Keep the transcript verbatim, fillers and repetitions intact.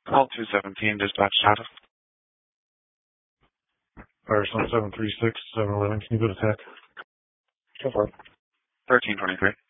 Call two seventeen, dispatch status. Firestone seven three six, seven eleven, can you go to tech? Go for it. thirteen twenty-three.